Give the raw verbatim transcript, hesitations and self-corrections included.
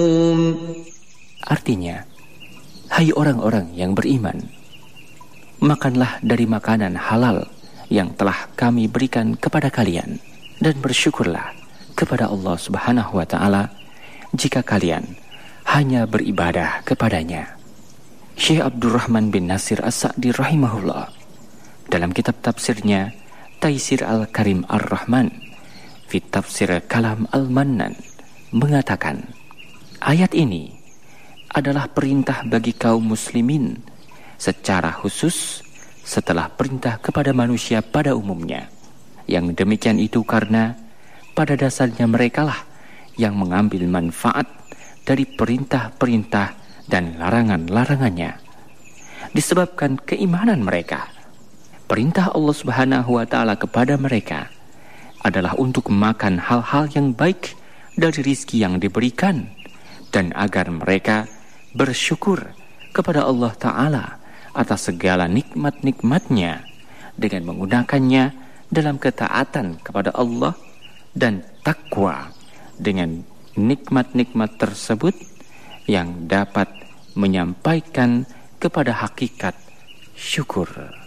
Artinya, hai orang-orang yang beriman, makanlah dari makanan halal yang telah kami berikan kepada kalian, dan bersyukurlah kepada Allah Subhanahu wa Ta'ala jika kalian hanya beribadah kepadanya. Syekh Abdurrahman bin Nasir As-Sa'di rahimahullah dalam kitab tafsirnya Taisir Al-Karim Ar-Rahman fi Tafsir Kalam Al-Mannan mengatakan, ayat ini adalah perintah bagi kaum muslimin secara khusus setelah perintah kepada manusia pada umumnya. Yang demikian itu karena pada dasarnya merekalah yang mengambil manfaat dari perintah-perintah dan larangan-larangannya disebabkan keimanan mereka. Perintah Allah Subhanahu wa Ta'ala kepada mereka adalah untuk makan hal-hal yang baik dari rizki yang diberikan, dan agar mereka bersyukur kepada Allah Ta'ala atas segala nikmat-nikmatnya dengan menggunakannya dalam ketaatan kepada Allah dan takwa dengan nikmat-nikmat tersebut yang dapat menyampaikan kepada hakikat syukur.